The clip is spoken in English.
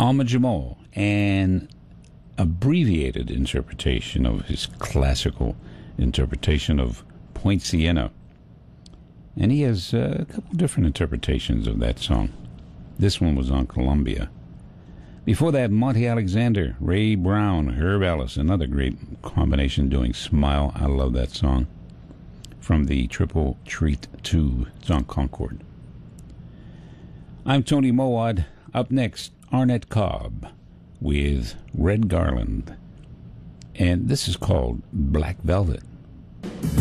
Ahmad Jamal, an abbreviated interpretation of his classical interpretation of Point Siena. And he has a couple different interpretations of that song. This one was on Columbia. Before that, Monty Alexander, Ray Brown, Herb Ellis, another great combination doing Smile. I love that song. From the Triple Treat 2, it's on Concord. I'm Tony Mowat. Up next, Arnett Cobb with Red Garland. And this is called Black Velvet.